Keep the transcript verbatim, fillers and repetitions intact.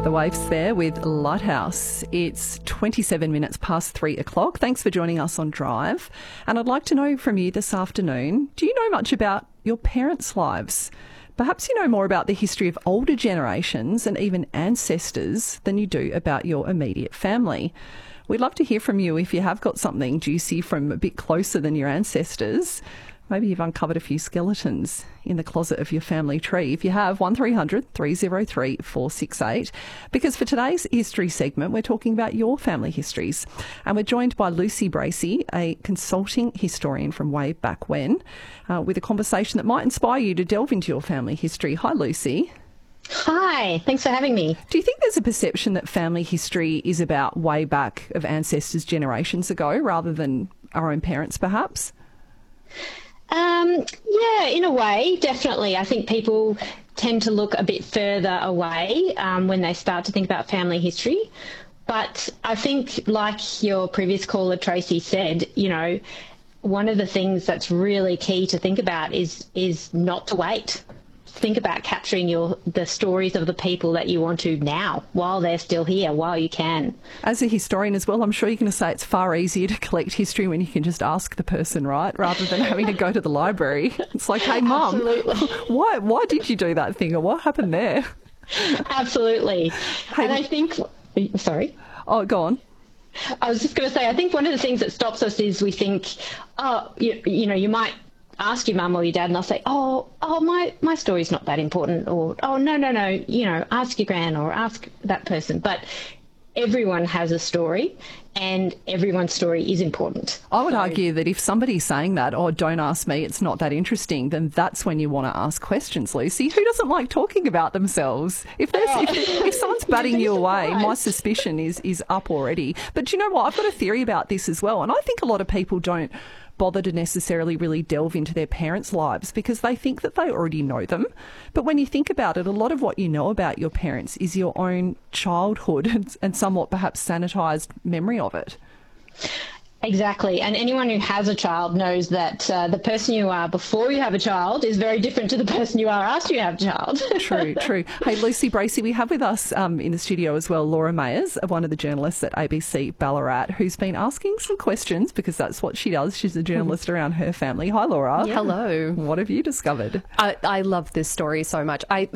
The Waifs there with Lighthouse. It's twenty-seven minutes past three o'clock. Thanks for joining us on Drive. And I'd like to know from you this afternoon, do you know much about your parents' lives? Perhaps you know more about the history of older generations and even ancestors than you do about your immediate family. We'd love to hear from you if you have got something juicy from a bit closer than your ancestors. Maybe you've uncovered a few skeletons in the closet of your family tree. If you have, one three hundred three oh three four six eight. Because for today's history segment, we're talking about your family histories. And we're joined by Lucy Bracey, a consulting historian from way back when, uh, with a conversation that might inspire you to delve into your family history. Hi, Lucy. Hi, thanks for having me. Do you think there's a perception that family history is about way back of ancestors generations ago rather than our own parents, perhaps? Um, yeah, in a way, definitely. I think people tend to look a bit further away um, when they start to think about family history. But I think, like your previous caller, Tracy, said, you know, one of the things that's really key to think about is is not to wait. Think about capturing your the stories of the people that you want to now, while they're still here, while you can. As a historian as well, I'm sure you're going to say it's far easier to collect history when you can just ask the person, right, rather than having to go to the library. It's like, hey, Mum, why why did you do that thing, or what happened there? Absolutely. Hey, and I think, sorry. Oh, go on. I was just going to say, I think one of the things that stops us is we think, oh, you, you know, you might ask your mum or your dad and they'll say, oh, oh, my, my story's not that important, or, oh, no, no, no, you know, ask your gran or ask that person. But everyone has a story and everyone's story is important. I would so, argue that if somebody's saying that, oh, don't ask me, it's not that interesting, then that's when you want to ask questions, Lucy. Who doesn't like talking about themselves? If there's, oh. if, if someone's batting you away, my suspicion is, is up already. But do you know what? I've got a theory about this as well. And I think a lot of people don't bother to necessarily really delve into their parents' lives because they think that they already know them. But when you think about it, a lot of what you know about your parents is your own childhood and, and somewhat perhaps sanitised memory of it. Exactly. And anyone who has a child knows that uh, the person you are before you have a child is very different to the person you are after you have a child. True, true. Hey, Lucy Bracey, we have with us um, in the studio as well Laura Mayers, one of the journalists at A B C Ballarat, who's been asking some questions because that's what she does. She's a journalist around her family. Hi, Laura. Yeah. Hello. What have you discovered? I, I love this story so much. I